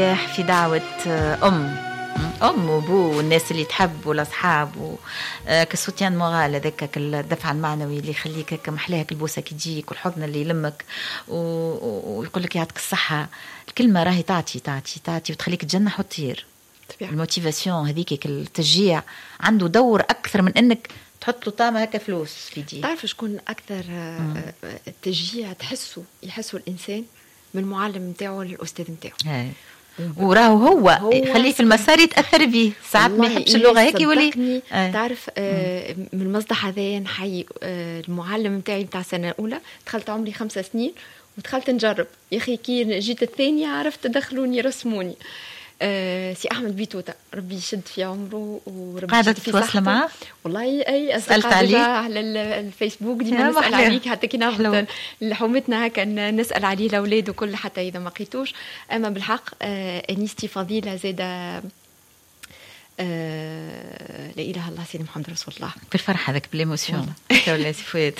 في دعوة أم وأبو والناس اللي تحب والأصحاب كسوتيان مورال هذاك الدفع المعنوي اللي يخليك هكا محلاك البوسة كي تجيك والحضن اللي يلمك ويقول لك يعطيك الصحة. الكلمة راهي تعطي وتخليك تجنح وتطير. الموتيفاسيون هذيك التشجيع عنده دور أكثر من أنك تحط له طامة هكا فلوس في دي. تعرف شكون أكثر تشجيع يحسه الإنسان من المعلم متاعه للأستاذ متاعه. وراه هو يخليه في المسار يتأثر به. ساعات ما يحبش اللغة هيك يولي تعرف من المصدح هذا نحيي المعلم متاعي متاع السنة الأولى. دخلت عمري 5 سنين ودخلت نجرب يا أخي كي جيت الثانية عرفت دخلوني رسموني. سي أحمد بيتوتا ربي يشد في عمره وربي قاعدة تتواصل معه والله أي سألت عليه على الفيسبوك ديما نسأل عليك حتى كي ناخذ لحومتنا هكا نسأل عليه الأولاد وكل حتى إذا ما قيتوش. أما بالحق أنيستي فضيلة زادة لا إله الله سيدنا محمد رسول الله بالفرحة ذاك بالإيموسيون ولا سفوات.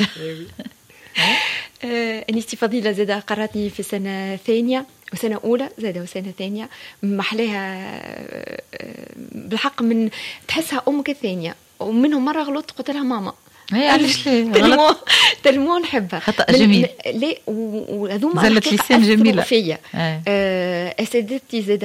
أنيستي فضيلة زادة قراتني في سنة ثانية وسنة أولى زادة وسنة ثانية محلاها بالحق من تحسها أمك الثانية. ومنهم مرة غلطت قلت لها ماما هي علاش غلط تلمو نحبها خطأ جميل لا وهذوما زلت لسان جميلة فيا. أساتذتي زادة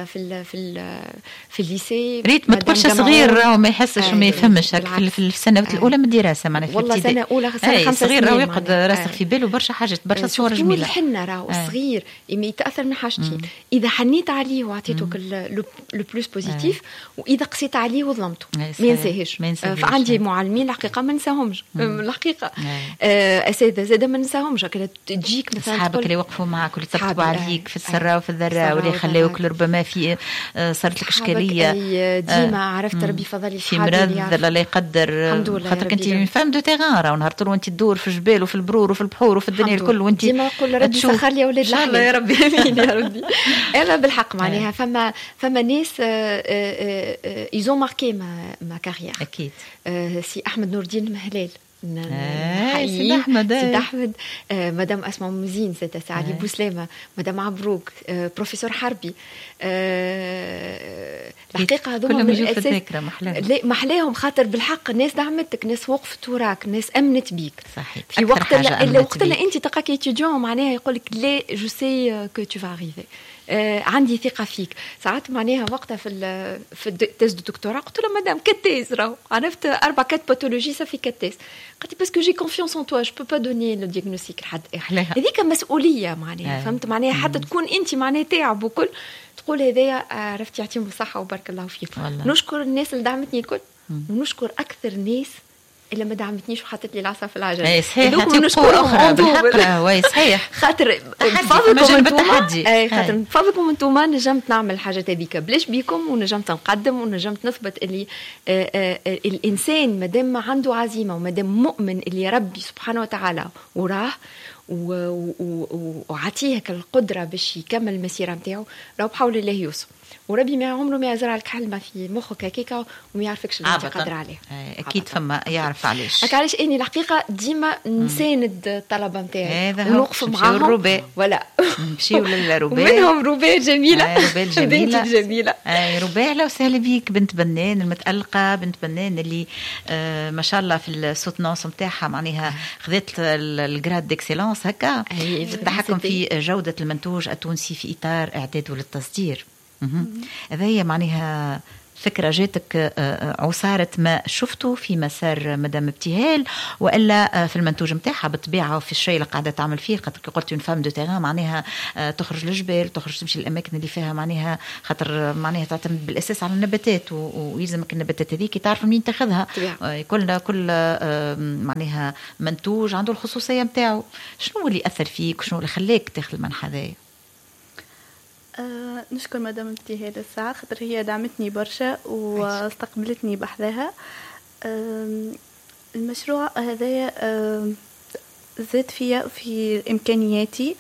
في الليسي ريت ما تقولش صغير راهو ما يحسش وما يفهمش في السنوات الأولى من الدراسة معناها والله سنة أولى سنة 5 صغير راهو يقعد راسخ في باله برشا حاجات برشا صور جميلة. الحنة راهو صغير يتأثر من حاجتين. إذا حنيت عليه وعطيتك لو بلوس بوزيتيف وإذا قصيت عليه وظلمته ما ينساهش. فعندي معلمين الحقيقة ما نساهمش الحقيقة. أساتذة زادة ما نساهمش كده تجيك مثلا أصحابك اللي وقفوا معك واللي تطبطبوا عليك في السراء وفي الضراء واللي خلوك ربما في صارت لك إشكالية ديما عرفت ربي فضلي في مرض الله يقدر خاطر كنتي فام دو تيغان راه نهار طول وانت تدور في الجبال وفي البرور وفي البحور وفي الدنيا الكل وانت ديما نقول ربي سخر لي اولاد الله يا ربي يا ربي. انا بالحق معناها فما ناس ايزون ماركي ما كارير اكيد. سي احمد نور الدين مهلال سيد أحمد مدام أسماء مزين سيدة سعدي بوسلامة مدام عبروك بروفيسور حربي الحقيقة هذوما كلهم يجوا في الذاكرة محلاهم خاطر بالحق الناس دعمتك ناس وقفت وراك ناس أمنت بيك صحيح. في وقت اللي أنت تلقاك إتيديون معناها يقولك لا جو سي كو تو فا أريفي عندي ثقة فيك. ساعات معناها وقتها في التيز دو دكتوراه قلت له مدام كتيز راهو عرفت 4 باثولوجي صافي كتيز قلت لي باسكو جي كونفيونس ان توا جو بو با دوني لو دياغنوستيك لحد هذيك مسؤولية معناها فهمت معناها حتى تكون انت معناها تاعب وكل تقول هذايا عرفت يعطيهم الصحة وبارك الله فيك. نشكر الناس اللي دعمتني الكل ونشكر أكثر ناس إلا ما دعمتنيش وحطت لي العصا في العجلة. اي صحيح نشكر أخرى بالحق واي صحيح خاطر بفضلكم انتوما خاطر بفضلكم انتوما نجمت نعمل الحاجات هذيك بلاش بيكم ونجمت نقدم ونجمت نثبت اللي الإنسان مادام ما عنده عزيمة ومادام مؤمن اللي ربي سبحانه وتعالى وراه وعطيه القدرة باش يكمل المسيرة متاعه راه بحول الله يوصل. وربي ما عمره ما يزرع لك حلمة في مخك هكاكا وما يعرفكش اللي انت قادر عليه. اكيد فما يعرف علاش علاش اني الحقيقه ديما نساند الطلبه نتاعي ونوقف معاهم ولا نمشيو للرباع منهم رباع جميله جميله جميله رباع لو سهل بيك بنت بنان المتألقه بنت بنان اللي ما شاء الله في السوتنونس نتاعها معناها خذت الجراد ديكسيلونس هكا في التحكم في جوده المنتوج التونسي في اطار اعداده للتصدير. هذه معناها فكرة جاتك عصارة ما شفته في مسار مدام ابتهال وإلا في المنتوج متاعها بالطبيعة وفي الشيء اللي قاعدة تعمل فيه خاطر قلت une femme de terrain معناها تخرج للجبال تخرج تمشي الأماكن اللي فيها معناها خاطر معناها تعتمد بالأساس على النباتات ويلزمك النباتات هذيك تعرف منين تاخذها. كل معناها منتوج عنده الخصوصية متاعه. شنو اللي أثر فيك وشنو اللي خلاك تاخذ المنحة هذه؟ نشكر مدام ابتهال الساعة خاطر هي دعمتني برشا واستقبلتني بحذاها. المشروع هذا زاد فيا في إمكانياتي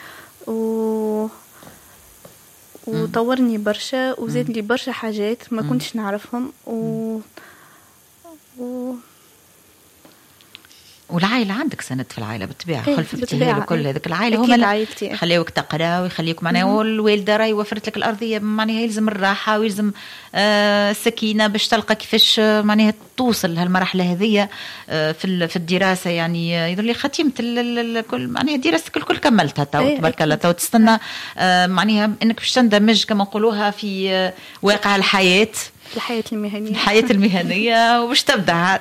وطورني برشا وزاد لي برشا حاجات ما كنتش نعرفهم والعائله عندك سند في العائله بالطبيعه، إيه خلف الابتهال وكل هذيك العائله هما يخليوك تقرا ويخليوك معناها، والوالده راهي وفرت لك الارضيه معناها يلزم الراحه ويلزم السكينه باش تلقى كيفاش معناها توصل هالمرحله هذه في الدراسه. يعني يظل لي ختيمه الكل معناها دراستك الكل كملتها تو تبارك الله، تو تستنى معناها انك باش تندمج كما نقولوها في واقع الحياه، الحياه المهنيه وباش تبدا عاد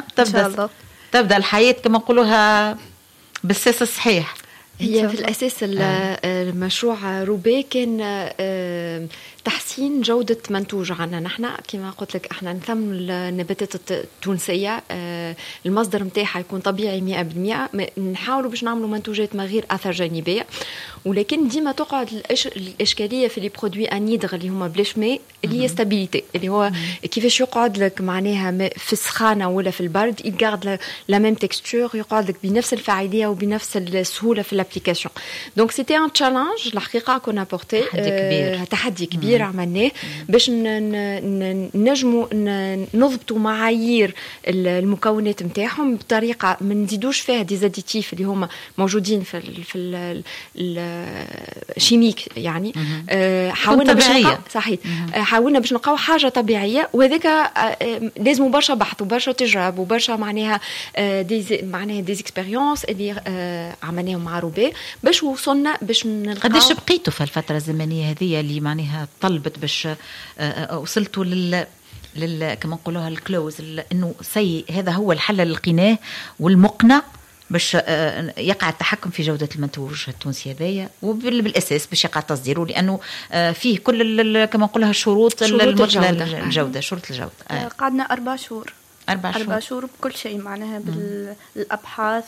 تبدا الحياه كما نقولوها بالسيس الصحيح. هي في الأساس المشروع روبي كان تحسين جودة منتوج عنا نحن. كما قلت لك احنا نثمن النباتات التونسية، المصدر متاعها يكون طبيعي 100%، نحاولوا باش نعملوا منتوجات ما غير أثر جانبية، ولكن ديما تقعد الإشكالية في لي برودوي أنيدغ اللي هما بلاش ماء، اللي هي ستابيليتي، اللي هو كيفاش يقعد لك معناها في السخانة ولا في البرد يقعد لا ميم تكستور، يقعد لك بنفس الفعالية وبنفس السهولة في الابليكاسيون. دونك سيتي ان تشالنج الحقيقة كنا بورتي تحدي كبير عملناه باش نجموا نضبطوا معايير المكونات نتاعهم بطريقه ما نزيدوش فيها دي زاديتيف اللي هما موجودين في الشيميك. يعني حاولنا باش نلقاو صحيح، حاولنا باش نلقاو حاجه طبيعيه، وهذاك لازم برشا بحث وبرشا تجارب وبرشا معناها دي اكسبيريونس اللي عملناهم مع روبي باش وصلنا باش نلقاو. قداش بقيتوا في الفتره الزمنيه هذه اللي معناها طلبت باش وصلتوا كما نقولوها الكلوز، انه هذا هو الحل اللي لقيناه والمقنع باش يقع التحكم في جودة المنتوج التونسي هذايا، وبالأساس باش يقع تصديره، لأنه فيه كل كما نقولها شروط الجودة. شروط الجودة. قعدنا 4 شهور 4 شهور بكل شيء معناها بالأبحاث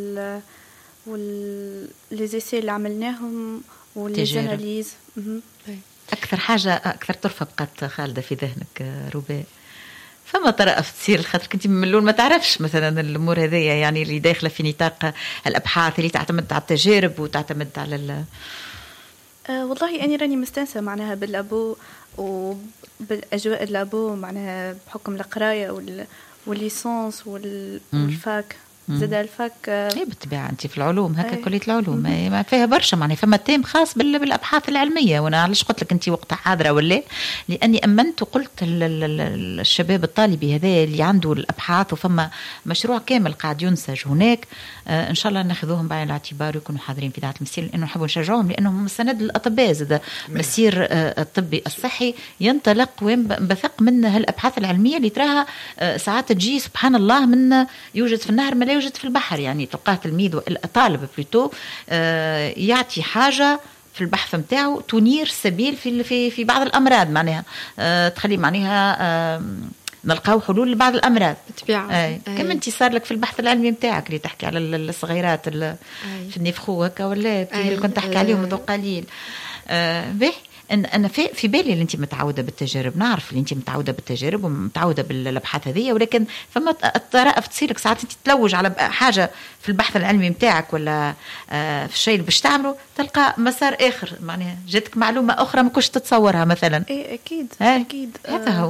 والليزيسي اللي عملناهم والاناليز. أكثر طرفة بقت خالدة في ذهنك روبي؟ فما طرف تصير خاطر كنتي من اللون ما تعرفش مثلا الأمور هذية، يعني اللي داخلة في نطاق الأبحاث اللي تعتمد على التجارب وتعتمد على والله أني راني مستانسة معناها بالأبو وبالأجواء الأبو معناها بحكم القراية والليسانس والفاك. زاد الفاك بالطبيعة أنت في العلوم هكا كلية العلوم ما فيها برشا معناها فما تيم خاص بالأبحاث العلمية. وأنا علاش قلت لك أنت وقتها حاضرة ولا؟ لأني أمنت وقلت الشباب الطالبي هذا اللي عنده الأبحاث وفما مشروع كامل قاعد ينسج هناك، إن شاء الله ناخذوهم بعين الاعتبار ويكونوا حاضرين في ذات المسير، لأنه نحب نشجعهم لأنهم سند الأطباء. زاد مسير الطبي الصحي ينطلق وينبثق من هالأبحاث العلمية اللي تراها ساعات تجي سبحان الله من يوجد في النهر ما لا يوجد في البحر. يعني تلقاه تلميذ طالب بلوتو يعطي حاجة في البحث متاعه تنير السبيل في بعض الأمراض، معناها تخلي معناها نلقاو حلول لبعض الأمراض بالطبيعة. كما انت صار لك في البحث العلمي متاعك اللي تحكي على الصغيرات في النفخو هكا ولا اللي كنت تحكي عليهم منذ قليل. به أنا في بالي اللي أنت متعودة بالتجارب، نعرف اللي أنت متعودة بالتجارب ومتعودة بالأبحاث هذه، ولكن فما الطرائف تصيرك ساعات أنت تلوج على حاجة في البحث العلمي متاعك ولا في الشيء اللي باش تعمله تلقى مسار آخر، معناها جاتك معلومة أخرى ما كنتش تتصورها مثلا. أكيد أكيد هذا هو.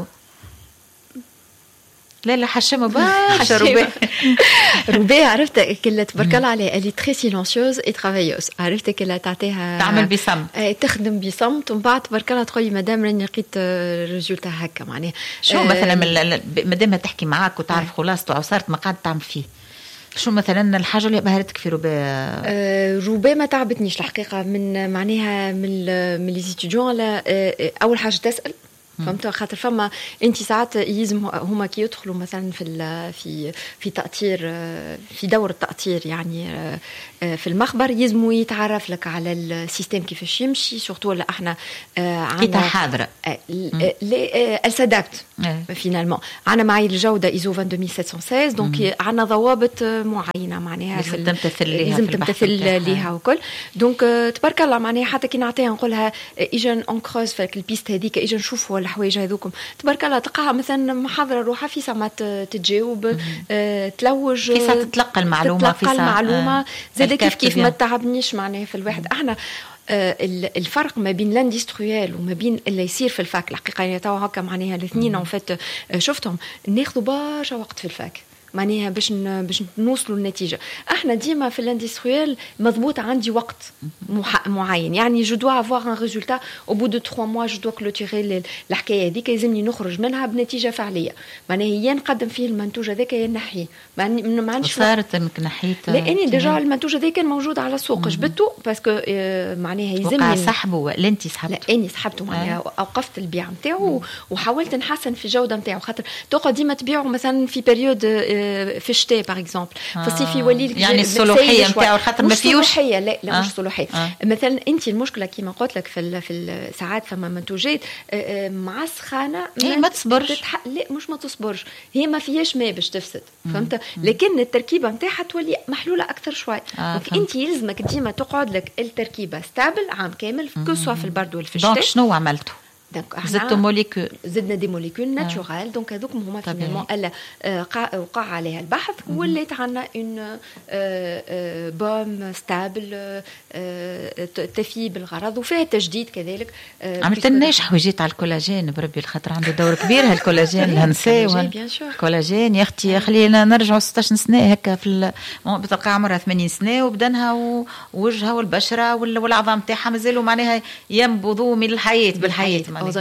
لا حشمة برشا روبي عرفت كلا تبارك الله عليها اللي تري سيلونسيوز اي ترافايوز، عرفت كلا تعطيها تعمل بصمت تخدم بصمت ومن بعد تبارك الله تقولي مدام راني لقيت ريزولتا هكا. معناها شو مثلا مادام تحكي معاك وتعرف خلاصته وصارت ما قاعد تعمل فيه، شو مثلا الحاجه اللي بهرتك في روبي؟ روبي ما تعبتنيش الحقيقه من معناها من لي ستوديون. اول حاجه تسال فهمت، خاطر فما انت ساعات يلزم هما كي يدخلوا مثلا في تأطير في دور التأطير يعني في المخبر يلزموا يتعرف لك على السيستم كيفاش يمشي، سورتو ولا احنا عندنا حاضره السادابت فينالمون عندنا معايير الجوده ايزو 22716 دونك عندنا ضوابط معينه معناها لازم تمتثل ليها وكل. دونك تبارك الله معناها حتى كي نعطيها نقولها اجا انكروز في البيست هذيك اجا نشوفوا الحوايج هذوكم تبارك الله تلقاها مثلا محاضره روحها في ساعات تتجاوب تلوج في ساعات تتلقى المعلومه في ساعه زاد كيف ما تعبنيش معناها في الواحد. احنا الفرق ما بين الاندستريال وما بين اللي يصير في الفاك الحقيقه يعني تو هكا معناها الاثنين ان فات شفتهم ناخذوا برشا وقت في الفاك معناها باش نوصلوا للنتيجه. احنا ديما في الاندستريال مضبوط عندي وقت معين، يعني جو دو افوار ان ريزولتا او بو دو 3 موا جو دو كلوتيري الحكايه هذيك، لازمني نخرج منها بنتيجه فعليه. معناها يا نقدم فيه المنتوج هذاك يا نحيه، ما عنديش صارت انك نحيت. لاني ديجا المنتوج هذا كان موجود على السوق، جبته باسكو معناها يلزمني سحبه ولا انت سحبته؟ لا اني سحبته، معناها اوقفت البيع نتاعو وحاولت نحسن في الجوده نتاعو، خاطر تقعد ديما تبيعه مثلا في بيريود في الشتاء باغ اكزومبل، في الصيف يولي لك يعني الصلاحيه نتاعو خاطر ما فيهوش صلاحيه. لا مش صلاحيه. مثلا انت المشكله كيما قلت لك في الساعات فما منتوجات مع السخانه ما تصبرش. لا مش ما تصبرش، هي ما فيهاش ماء باش تفسد، فهمت؟ لكن التركيبه نتاعها تولي محلوله اكثر شوي. دونك انت يلزمك ديما تقعد لك التركيبه ستابل عام كامل، كسوا في البرد والفي الشتاء. دونك شنو عملتوا؟ زدتوا موليكول، زدنا دي موليكول ناتشورال. دونك هذوك هما فينالمون الا وقع عليها البحث، ولات عندنا اون بوم ستابل تفي بالغرض وفيها تجديد كذلك. عملت لناش حويجات على الكولاجين بربي، الخاطر عنده دور كبير هالكولاجين الهنساء الكولاجين. يا اختي خلينا نرجعوا 16 سنه هكا في بتلقى عمرها 80 سنه وبدنها ووجهها والبشره والعظام تاعها مازالوا معناها ينبضوا من الحياه بالحياه.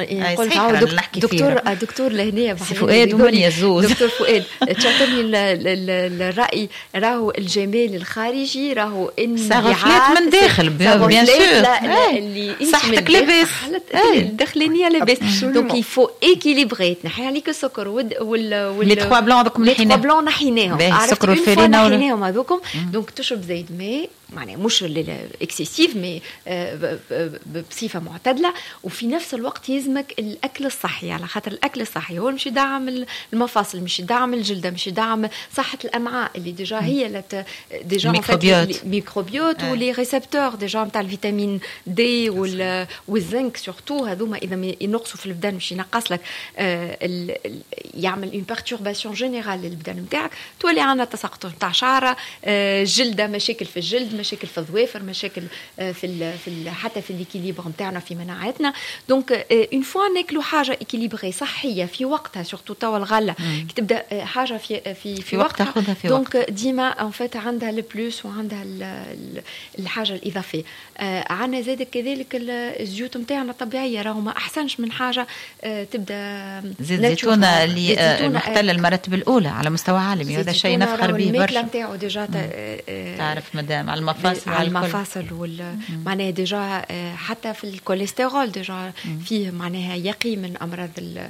دكتور لهنا فؤاد ومن يزوز. دكتور فؤاد تعطيني الرأي، راهو الجمال الخارجي راهو انبعاث من داخل بيان سور، اللي صحتك لاباس الداخلية لاباس. دونك يفو ايكيليبري، تنحي عليك السكر لي 3 بلون هذوكم نحيناهم، السكر والفارينة نحيناهم هذوكم. دونك تشرب زيد ماء، معناها مش اكسيسيف مي بصفه معتدله، وفي نفس الوقت يلزمك الاكل الصحي، على خاطر الاكل الصحي هو مش يدعم المفاصل، مش يدعم الجلده، مش يدعم صحه الامعاء اللي ديجا هي ديجا الميكروبيوت ولي ريسبتور ديجا نتاع الفيتامين دي والزنك سورتو. هذوما اذا ينقصوا في البدن مش ينقص لك يعمل اون بيرتورباسيون جينيرال للبدن نتاعك، تولي عندنا تساقط نتاع شعره، جلده، مشاكل في الجلد، مشاكل في الظوافر، مشاكل في حتى في الاكيليبر نتاعنا في مناعتنا. دونك اون فوا ناكلوا حاجه اكيليبري صحيه في وقتها، سورتو توا الغله كي تبدا حاجه في وقتها، دونك ديما ان فيت عندها البلوس وعندها الحاجه الاضافيه. عندنا زاد كذلك الزيوت نتاعنا الطبيعيه، راهو ما احسنش من حاجه تبدا زيت زيتون اللي محتل المرتبه الاولى على مستوى عالمي، وهذا شيء نفخر به برشا. نتاعو ديجا تعرف مدام على المفاصل معناها ديجا حتى في الكوليسترول ديجا فيه معناها يقي من امراض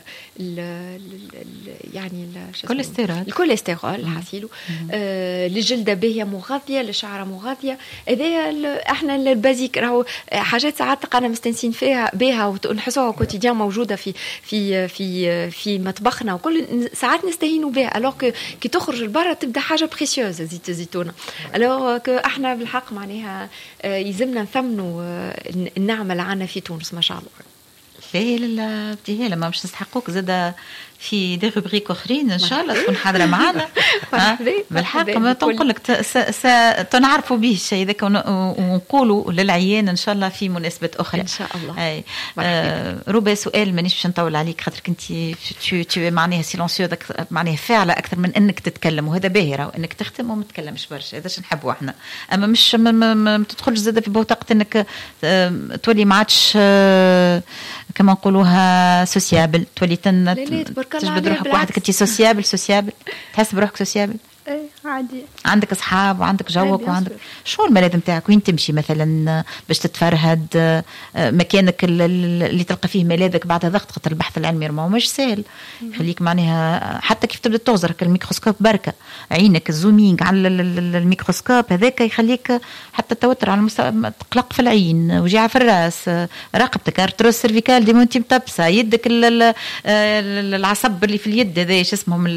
يعني الكوليسترول حاسيلو. للجلده باهيه مغذيه، للشعر مغذيه. هذا احنا البازيك، راهو حاجات ساعات انا مستنسين فيها بها ونحسوها كوتيديان موجوده في مطبخنا، وكل ساعات نستهينوا بها، الوغ كي تخرج لبرا تبدا حاجه بريسيوز زيت الزيتون. الوغ احنا بالحق معناها يلزمنا نثمنوا النعمه اللي عندنا في تونس ما شاء الله. لا ابتهال ما مش نستحقوك زاد في دي روبريك اخرين ان شاء الله تكون حاضره معنا. بالحق ما تنقول لك تنعرفوا به الشيء ذاك ونقولوا للعيان ان شاء الله في مناسبه اخرى ان شاء الله. ربع سؤال مانيش باش نطول عليك، خاطرك انت تو معناها سيلونسيو، معناها فاعله اكثر من انك تتكلم، وهذا باهره وانك تختم وما تتكلمش برشا، هذا نحبوا احنا. اما مش ما تدخلش زاده في بوتقه انك تولي ما عادش كما نقولوها سوسيابل، تولي تجبد روحك وحدك انت سوسيابل تحس بروحك سوسيابل. ايه عادي، عندك اصحاب وعندك جوك وعندك شو الملاذ نتاعك وين تمشي مثلا باش تتفرهد، مكانك اللي تلقى فيه ملاذك بعد ضغط، خاطر البحث العلمي ما هو مش سهل. خليك معناها حتى كيف تبدا تغزر الميكروسكوب بركه عينك الزومينج على الميكروسكوب هذاك يخليك حتى التوتر على المستوى، تقلق في العين، وجيعه في الراس، رقبتك ارتروس سيرفيكال ديما انت متبسه، يدك العصب اللي في اليد هذا ايش اسمهم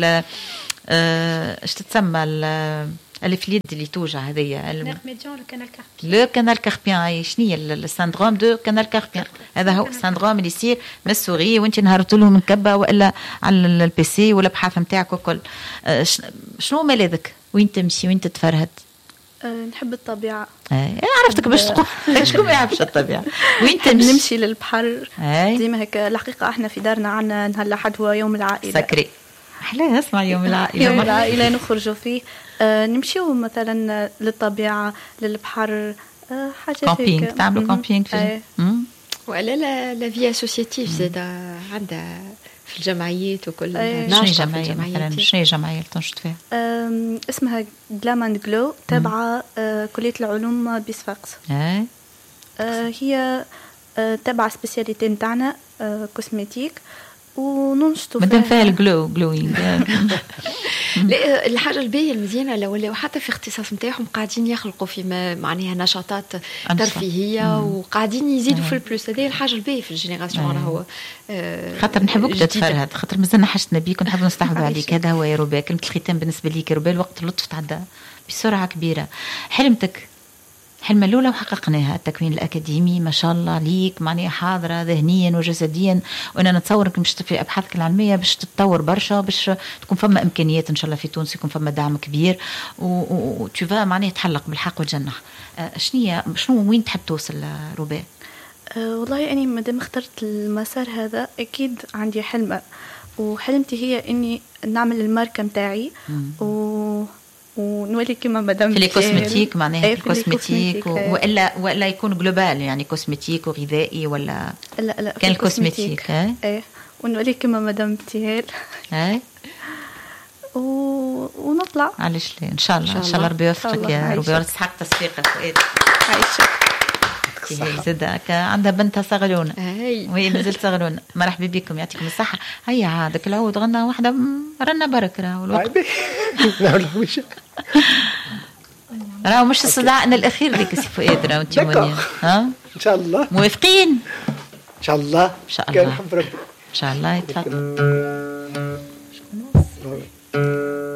اش تتسمى اللي في اليد اللي توجع هذيا لو كانال كاربيان. شنو هي السندروم دو كانال كاربيان؟ هذا هو السندروم اللي يصير من السوري وانت نهرت له من كبه والا على البيسي ولا بحاف نتاعك وكل. شنو ملاذك؟ وين تمشي وين تتفرهد؟ نحب الطبيعة. عرفتك باش تقول شكون ما يحبش الطبيعة؟ وين تمشي؟ نمشي للبحر ديما هيك. الحقيقة احنا في دارنا عنا نهار الأحد هو يوم العائلة سكري، أحلى اسمع يوم العائلة. يوم العائلة نخرجوا فيه، نمشيو مثلا للطبيعة للبحر، حاجات كامبينج. تعملوا كامبينج في ولا لا فيا اسوسياتيف زاد عندها في الجمعيات وكل شنو جمعية مثلا؟ شنو جمعية اللي تنشط فيها؟ اسمها جلام اند جلو، تابعة كلية العلوم بصفاقس. هي تابعة سبيسياليتي نتاعنا كوسميتيك، وننشطوا مادام فيها الجلوينغ. لا الحاجه الباهيه المزيانه لو حتى في اختصاص نتاعهم قاعدين يخلقوا في معناها نشاطات ترفيهيه وقاعدين يزيدوا في البلوس. هذه الحاجه الباهيه في الجينيراسيون. راهو خاطر نحبوك تتفرهد، خاطر مازلنا حشتنا بيك ونحب نستحوذ عليك. هذا هو يا ربا كلمه الختام بالنسبه ليك يا ربا. الوقت اللطف تعدى بسرعه كبيره. حلمتك حلم الأولى وحققناها، التكوين الأكاديمي ما شاء الله ليك معناها حاضرة ذهنيا وجسديا، وأنا نتصورك مش في أبحاثك العلمية باش تتطور برشا، باش تكون فما إمكانيات إن شاء الله في تونس يكون فما دعم كبير وتشوفها معناها تحلق بالحق والجنة. شنو وين تحب توصل رباء؟ والله أنا مادام اخترت المسار هذا أكيد عندي حلم، وحلمتي هي إني نعمل الماركة متاعي ونولي كما مدام في الكوسمتيك معناها في الكوسمتيك ولا يكون جلوبال يعني كوسمتيك وغذائي ولا لا كان الكوسمتيك ونولي كما مدام ابتهال ونطلع. علاش لا ان شاء الله ان شاء الله ربي يوفقك يا ربي تستحق تصفيقك. عايشه هي زاد عندها بنتها صغرونه وهي مازالت صغرونه. مرحبا بكم يعطيكم الصحه. هيا عادك العود غنى واحده رنا برك راهو الوقت راهو مش صداعنا الاخير ذيك سي فؤاد راهو انت ها ان شاء الله موافقين ان شاء الله ان شاء الله كان حب ربي ان شاء الله. يتفضل.